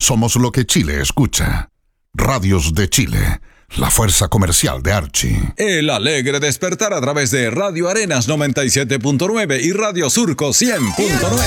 Somos lo que Chile escucha. Radios de Chile, la fuerza comercial de Archie. El alegre despertar a través de Radio Arenas 97.9 y Radio Surco 100.9.